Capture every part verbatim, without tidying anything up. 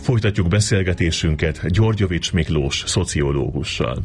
Folytatjuk beszélgetésünket Györgyevics Miklós szociológussal.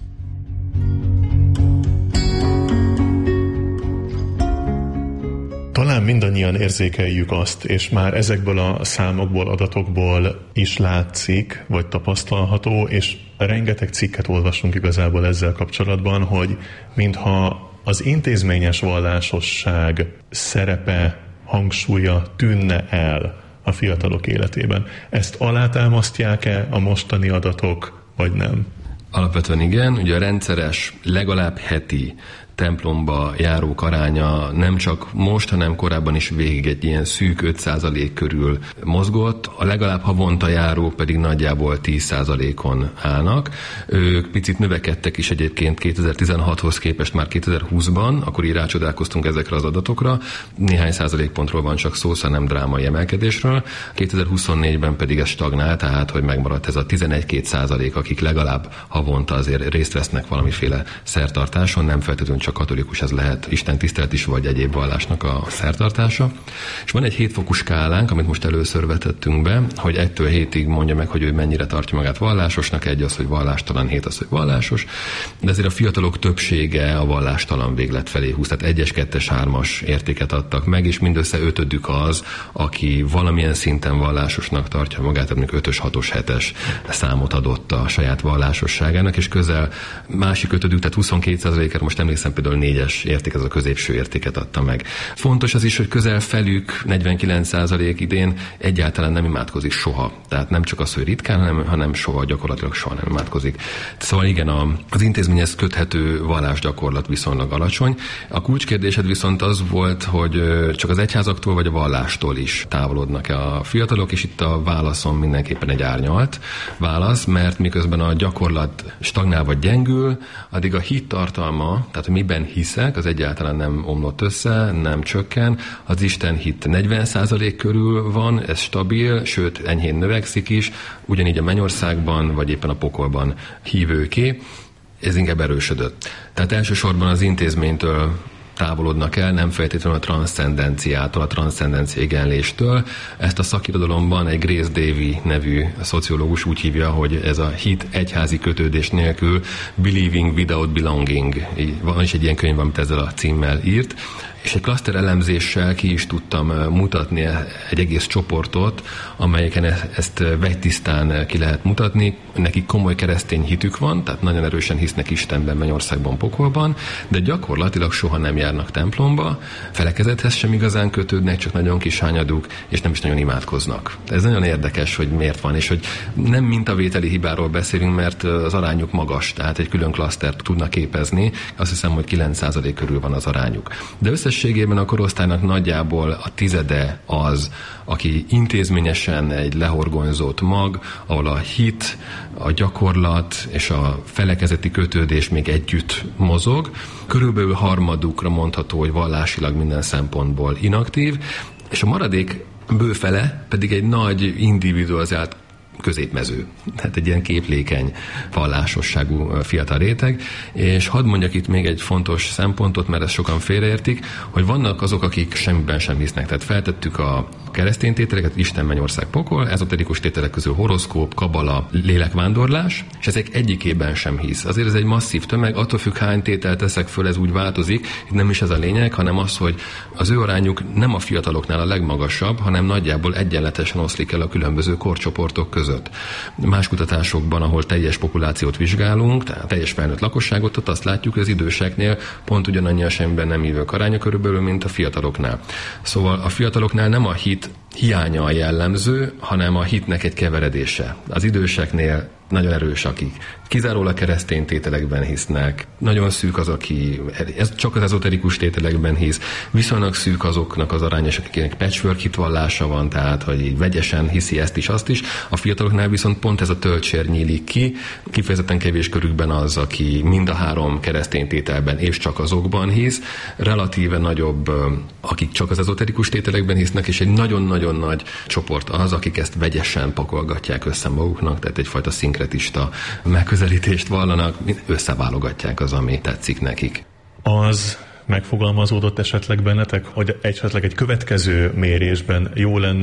Talán mindannyian érzékeljük azt, és már ezekből a számokból, adatokból is látszik, vagy tapasztalható, és rengeteg cikket olvasunk igazából ezzel kapcsolatban, hogy mintha az intézményes vallásosság szerepe, hangsúlya tűnne el a fiatalok életében. Ezt alátámasztják-e a mostani adatok, vagy nem? Alapvetően igen, ugye a rendszeres, legalább heti templomba járók aránya nem csak most, hanem korábban is végig egy ilyen szűk öt százalék körül mozgott, a legalább havonta járók pedig nagyjából tíz százalékon állnak. Ők picit növekedtek is egyébként kétezer-tizenhathoz képest már kétezer-húszban, akkor így rácsodálkoztunk ezekre az adatokra. Néhány százalékpontról van csak szó, szóval nem drámai emelkedésről. kétezer-huszonnégyben pedig ez stagnál, tehát hogy megmaradt ez a tizenegy-két százalék, akik legalább havonta azért részt vesznek valamiféle szertartáson, nem feltétlenül csak katolikus, ez lehet Isten tisztelet is, vagy egyéb vallásnak a szertartása. És van egy hétfokú skálánk, amit most először vetettünk be, hogy egytől hétig mondja meg, hogy ő mennyire tartja magát vallásosnak, egy az, hogy vallástalan, hét az, hogy vallásos, de azért a fiatalok többsége a vallástalan véglet felé húz, tehát egyes, kettes, hármas értéket adtak meg, és mindössze ötödük az, aki valamilyen szinten vallásosnak tartja magát, tehát mondjuk ötös, hatos, hetes számot adott a saját vallásosságának, és közel másik ötödük, tehát huszonkét százalékra most emlékszem, például négyes érték, ez a középső értéket adta meg. Fontos az is, hogy közel felük, negyvenkilenc százalék idén egyáltalán nem imádkozik soha. Tehát nem csak az, hogy ritkán, hanem, hanem soha, gyakorlatilag soha nem imádkozik. Szóval igen, a, az intézményhez köthető vallásgyakorlat viszonylag alacsony. A kulcskérdésed viszont az volt, hogy csak az egyházaktól vagy a vallástól is távolodnak-e a fiatalok, és itt a válaszom mindenképpen egy árnyalt válasz, mert miközben a gyakorlat stagnál vagy gyengül, addig a hit tartalma, tehát miben hiszek, az egyáltalán nem omlott össze, nem csökken. Az Isten hit negyven százalék körül van, ez stabil, sőt enyhén növekszik is, ugyanígy a mennyországban, vagy éppen a pokolban hívőké, ez inkább erősödött. Tehát elsősorban az intézménytől távolodnak el, nem feltétlenül a transzcendenciától, a transzcendencia igenléstől. Ezt a szakirodalomban egy Grace Davy nevű szociológus úgy hívja, hogy ez a hit egyházi kötődés nélkül, believing without belonging. Van is egy ilyen könyv, amit ezzel a címmel írt, és egy klaszter elemzéssel ki is tudtam mutatni egy egész csoportot, amelyeken ezt vegytisztán ki lehet mutatni. Nekik komoly keresztény hitük van, tehát nagyon erősen hisznek Istenben, mennyországban, pokolban, de gyakorlatilag soha nem járnak templomba, felekezethez sem igazán kötődnek, csak nagyon kis hányaduk, és nem is nagyon imádkoznak. Ez nagyon érdekes, hogy miért van, és hogy nem mintavételi hibáról beszélünk, mert az arányuk magas, tehát egy külön klasztert tudnak képezni, azt hiszem, hogy kilenc százalék körül van az arányuk. De összességében a korosztálynak nagyjából a tizede az, aki intézményesen egy lehorgonyzott mag, ahol a hit, a gyakorlat és a felekezeti kötődés még együtt mozog. Körülbelül harmadukra mondható, hogy vallásilag minden szempontból inaktív, és a maradék bőfele pedig egy nagy individualizált középmező. Tehát egy ilyen képlékeny vallásosságú fiatal réteg. És hadd mondjak itt még egy fontos szempontot, mert ezt sokan félreértik, hogy vannak azok, akik semmiben sem hisznek. Tehát feltettük a keresztény tételeket, Isten, mennyország, pokol, ezoterikus tételek közül horoszkóp, kabala, lélekvándorlás, és ezek egyikében sem hisz. Azért ez egy masszív tömeg, attól függ, hány tételt teszek föl, ez úgy változik. Itt nem is ez a lényeg, hanem az, hogy az ő arányuk nem a fiataloknál a legmagasabb, hanem nagyjából egyenletesen oszlik el a különböző korcsoportok között. Más kutatásokban, ahol teljes populációt vizsgálunk, tehát teljes felnőtt lakosságot, ott azt látjuk, hogy az időseknél pont ugyanannyi a semmiben nem hívők aránya körülbelül, mint a fiataloknál. Szóval a fiataloknál nem a hit hiánya a jellemző, hanem a hitnek egy keveredése. Az időseknél nagyon erős, akik kizárólag keresztény tételekben hisznek, nagyon szűk az, aki ez csak az ezoterikus tételekben hisz, viszonylag szűk azoknak az arányos, akiknek patchwork hitvallása van, tehát hogy így vegyesen hiszi ezt is, azt is. A fiataloknál viszont pont ez a töltsér nyílik ki, kifejezetten kevés körükben az, aki mind a három keresztény tételben és csak azokban hisz, relatíve nagyobb, akik csak az ezoterikus tételekben hisznek, és egy nagyon-nagyon nagy csoport az, akik ezt vegyesen pakolgatják össze maguknak, tehát egyfajta szinkretista megközelítést vallanak, összeválogatják az, ami tetszik nekik. Az megfogalmazódott esetleg bennetek, hogy esetleg egy következő mérésben jó lenne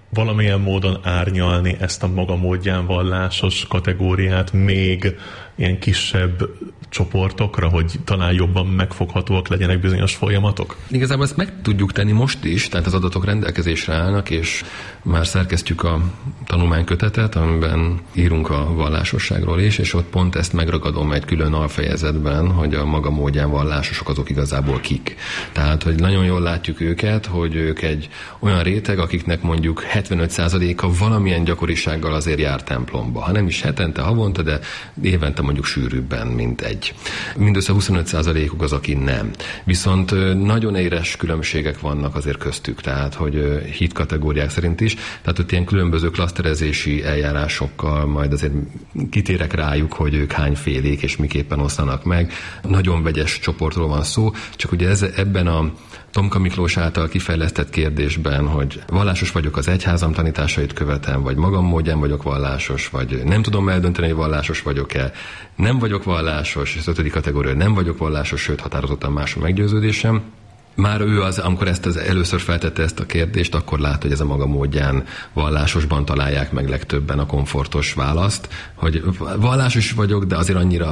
valamilyen módon árnyalni ezt a maga módján vallásos kategóriát még ilyen kisebb csoportokra, hogy talán jobban megfoghatóak legyenek bizonyos folyamatok? Igazából ezt meg tudjuk tenni most is, tehát az adatok rendelkezésre állnak, és már szerkesztjük a tanulmánykötetet, amiben írunk a vallásosságról is, és ott pont ezt megragadom egy külön alfejezetben, hogy a maga módján vallásosok azok igazából kik. Tehát, hogy nagyon jól látjuk őket, hogy ők egy olyan réteg, akiknek mondjuk hetvenöt százaléka valamilyen gyakorisággal azért jár templomba. Ha nem is hetente, havonta, de évente mondjuk sűrűbben, mint egy. Mindössze huszonöt százalékuk az, aki nem. Viszont nagyon éres különbségek vannak azért köztük, tehát, hogy hit kategóriák szerint is, tehát ott ilyen különböző klaszterezési eljárásokkal majd azért kitérek rájuk, hogy ők hányfélék és miképpen oszlanak meg. Nagyon vegyes csoportról van szó, csak ugye ez, ebben a Tomka Miklós által kifejlesztett kérdésben, hogy vallásos vagyok, az egyházam tanításait követem, vagy magam módján vagyok vallásos, vagy nem tudom eldönteni, hogy vallásos vagyok-e, nem vagyok vallásos, és az ötödik kategória, nem vagyok vallásos, sőt határozottan más a meggyőződésem. Már ő az, amikor ezt az először feltette ezt a kérdést, akkor lát, hogy ez a maga módján vallásosban találják meg legtöbben a komfortos választ, hogy vallásos vagyok, de azért annyira,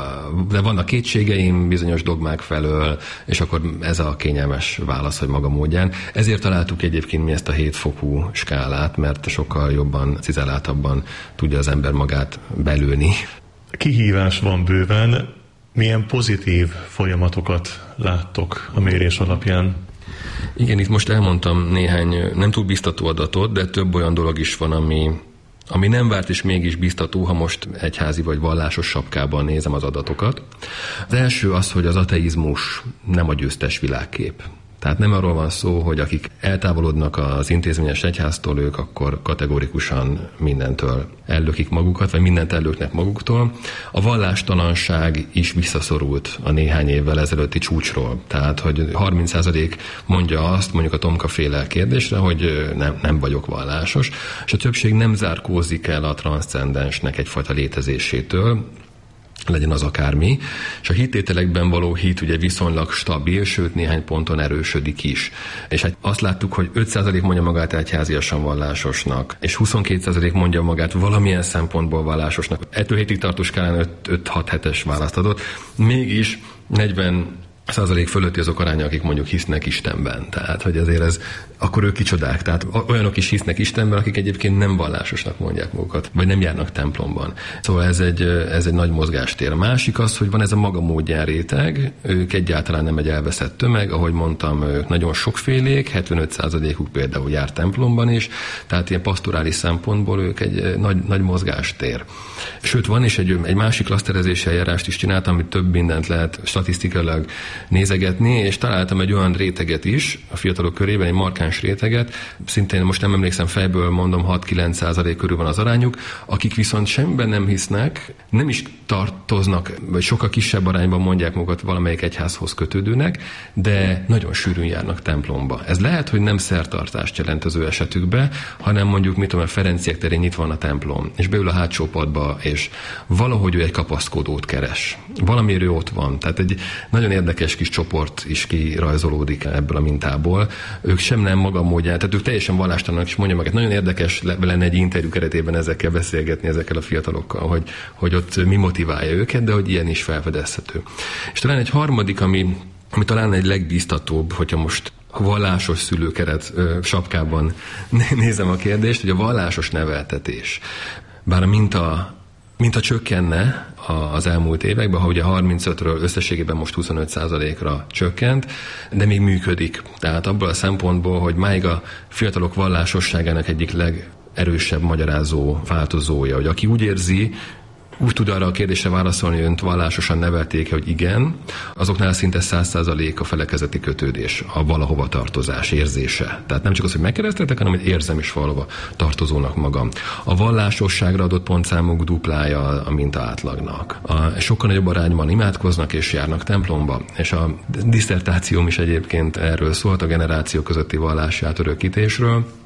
de vannak kétségeim bizonyos dogmák felől, és akkor ez a kényelmes válasz, hogy maga módján. Ezért találtuk egyébként mi ezt a hétfokú skálát, mert sokkal jobban, cizelláltabban tudja az ember magát belőni. Kihívás van bőven. Milyen pozitív folyamatokat láttok a mérés alapján? Igen, itt most elmondtam néhány nem túl biztató adatot, de több olyan dolog is van, ami, ami nem várt és mégis biztató, ha most egyházi vagy vallásos sapkában nézem az adatokat. Az első az, hogy az ateizmus nem a győztes világkép. Tehát nem arról van szó, hogy akik eltávolodnak az intézményes egyháztól, ők akkor kategórikusan mindentől ellökik magukat, vagy mindent ellöknek maguktól. A vallástalanság is visszaszorult a néhány évvel ezelőtti csúcsról. Tehát, hogy harminc százalék mondja azt, mondjuk a Tomka-féle kérdésre, hogy nem, nem vagyok vallásos, és a többség nem zárkózik el a transzcendensnek egyfajta létezésétől, legyen az akármi, és a hittételekben való hit ugye viszonylag stabil, sőt néhány ponton erősödik is. És hát azt láttuk, hogy öt százalék mondja magát egyháziasan vallásosnak, és huszonkét százalék mondja magát valamilyen szempontból vallásosnak. Ettől hétig tartó skálán öt-hat hetes választ adott. Mégis negyven százalék fölötti azok aránya, akik mondjuk hisznek Istenben. Tehát, hogy azért ez, akkor ők kicsodák. Tehát olyanok is hisznek Istenben, akik egyébként nem vallásosnak mondják magukat, vagy nem járnak templomban. Szóval ez egy, ez egy nagy mozgástér. A másik az, hogy van ez a maga módján réteg, ők egyáltalán nem egy elveszett tömeg, ahogy mondtam, ők nagyon sokfélék, hetvenöt százalékuk például jár templomban is, tehát ilyen pastorális szempontból ők egy nagy, nagy mozgástér. Sőt, van is egy, egy másik klaszterezési eljárást is csináltam, amit több mindent lehet statisztikailag nézegetni, és találtam egy olyan réteget is a fiatalok körében, egy markáns réteget, szintén most nem emlékszem fejből, mondom, hat-kilenc százalék körül van az arányuk, akik viszont semmiben nem hisznek, nem is tartoznak, vagy sokkal kisebb arányban mondják magukat valamelyik egyházhoz kötődőnek, de nagyon sűrűn járnak templomba. Ez lehet, hogy nem szertartást jelent az ő esetükbe, hanem mondjuk, mit tudom, a Ferenciek terén nyitva van a templom, és beül a hátsó padba, és valahogy ő egy kapaszkodót keres. Valamiért ő ott van. Tehát egy nagyon érdekes kis csoport is kirajzolódik ebből a mintából. Ők sem nem maga módján, tehát ők teljesen vallástalanok, és mondja meg, nagyon érdekes lenne egy interjú keretében ezekkel beszélgetni, ezekkel a fiatalokkal, hogy, hogy ott mi motiválja őket, de hogy ilyen is felfedezhető. És talán egy harmadik, ami, ami talán egy legbíztatóbb, hogyha most a vallásos szülőkeret ö, sapkában nézem a kérdést, hogy a vallásos neveltetés. Bár a minta mint a csökkenne az elmúlt években, ha ugye harmincötről összességében most huszonöt százalékra csökkent, de még működik. Tehát abból a szempontból, hogy máig a fiatalok vallásosságának egyik legerősebb magyarázó változója, hogy aki úgy érzi, úgy tud arra a kérdésre válaszolni, hogy önt vallásosan nevelték, hogy igen, azoknál szinte száz százalék a felekezeti kötődés, a valahova tartozás érzése. Tehát nem csak az, hogy megkereszteltek, hanem hogy érzem is valahova tartozónak magam. A vallásosságra adott pontszámok duplája a minta átlagnak. A sokkal nagyobb arányban imádkoznak és járnak templomba, és a diszertációm is egyébként erről szólt, a generáció közötti vallási átörökítésről.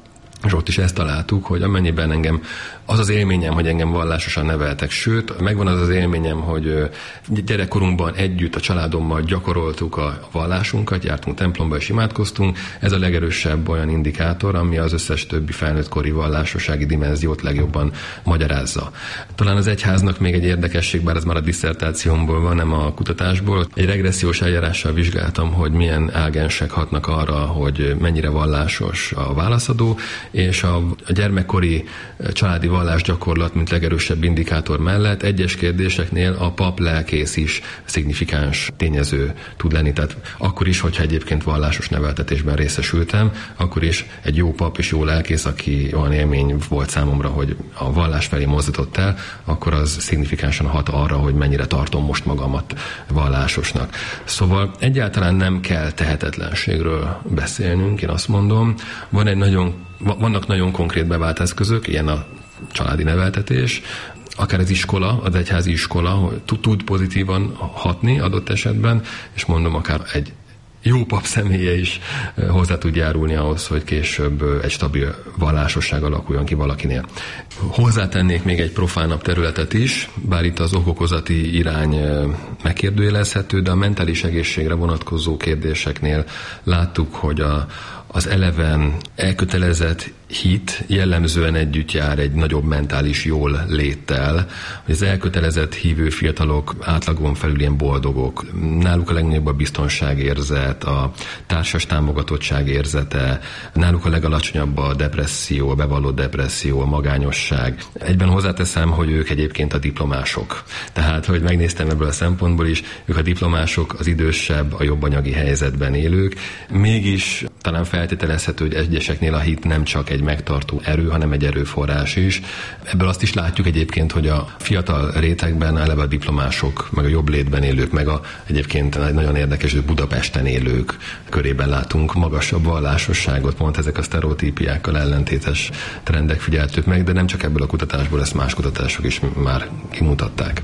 és ott is ezt találtuk, hogy amennyiben engem az az élményem, hogy engem vallásosan neveltek, sőt, megvan az az élményem, hogy gyerekkorunkban együtt a családommal gyakoroltuk a vallásunkat, jártunk templomba és imádkoztunk, ez a legerősebb olyan indikátor, ami az összes többi felnőttkori vallásossági dimenziót legjobban magyarázza. Talán az egyháznak még egy érdekesség, bár ez már a disszertációmból van, nem a kutatásból. Egy regressziós eljárással vizsgáltam, hogy milyen ágensek hatnak arra, hogy mennyire vallásos a válaszadó, és a gyermekkori családi vallásgyakorlat, mint legerősebb indikátor mellett egyes kérdéseknél a pap lelkész is szignifikáns tényező tud lenni. Tehát akkor is, hogyha egyébként vallásos neveltetésben részesültem, akkor is egy jó pap és jó lelkész, aki olyan élmény volt számomra, hogy a vallás felé mozdított el, akkor az szignifikánsan hat arra, hogy mennyire tartom most magamat vallásosnak. Szóval egyáltalán nem kell tehetetlenségről beszélnünk, én azt mondom. Van egy nagyon, vannak nagyon konkrét bevált eszközök, ilyen a családi neveltetés, akár az iskola, az egyházi iskola tud pozitívan hatni adott esetben, és mondom, akár egy jó pap személye is hozzá tud járulni ahhoz, hogy később egy stabil vallásosság alakuljon ki valakinél. Hozzátennék még egy profánabb területet is, bár itt az okokozati irány megkérdőjelezhető, de a mentális egészségre vonatkozó kérdéseknél láttuk, hogy a az eleven elkötelezett hit jellemzően együtt jár egy nagyobb mentális jól léttel, hogy az elkötelezett hívő fiatalok átlagon felül ilyen boldogok. Náluk a legnagyobb a biztonságérzet, a társas támogatottság érzete, náluk a legalacsonyabb a depresszió, a bevallott depresszió, a magányosság. Egyben hozzáteszem, hogy ők egyébként a diplomások. Tehát, hogy megnéztem ebből a szempontból is, ők a diplomások, az idősebb, a jobb anyagi helyzetben élők. Mégis talán feltételezhető, hogy egyeseknél a hit nem csak egy megtartó erő, hanem egy erőforrás is. Ebből azt is látjuk egyébként, hogy a fiatal rétegben eleve a diplomások, meg a jobb létben élők, meg a egyébként egy nagyon érdekes, hogy Budapesten élők körében látunk magasabb vallásosságot, pont ezek a sztereotípiákkal ellentétes trendek figyeltük meg, de nem csak ebből a kutatásból, ezt más kutatások is már kimutatták.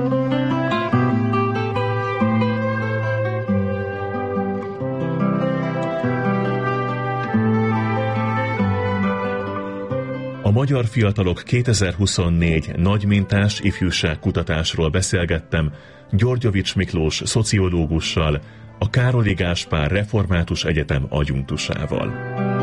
A Magyar Fiatalok kétezer-huszonnégy nagymintás ifjúságkutatásról beszélgettem Györgyevics Miklós szociológussal, a Károli Gáspár Református Egyetem adjunktusával.